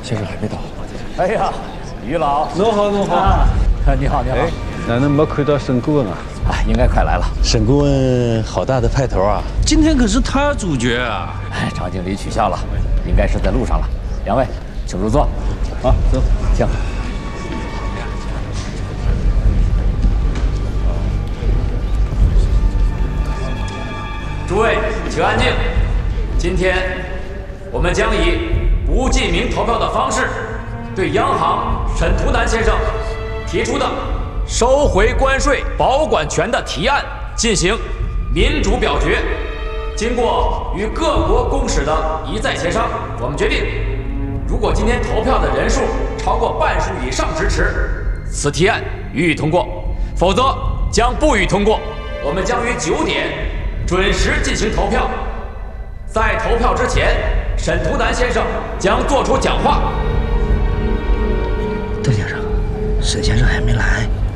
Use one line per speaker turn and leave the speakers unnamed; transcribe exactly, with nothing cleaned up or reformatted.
先生还没到。
哎呀，于老，
侬好，侬好。
啊、你好，你好。
哪能没看到沈顾问啊？
啊，应该快来了。
沈顾问好大的派头啊！
今天可是他主角啊！
哎，常经理取消了，应该是在路上了。两位，请入座。
好，走，
请。
诸位，请安静。今天，我们将以不记名投票的方式，对央行沈图南先生提出的收回关税保管权的提案进行民主表决。经过与各国公使的一再协商，我们决定，如果今天投票的人数超过半数以上支持，此提案予以通过；否则将不予通过。我们将于九点准时进行投票。在投票之前，沈图南先生将作出讲话。
邓先生，沈先生还没来。